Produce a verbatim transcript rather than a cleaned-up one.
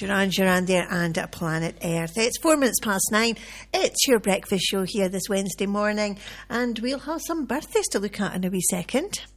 Duran Duran there and at Planet Earth. It's four minutes past nine. It's your breakfast show here this Wednesday morning, and we'll have some birthdays to look at in a wee second.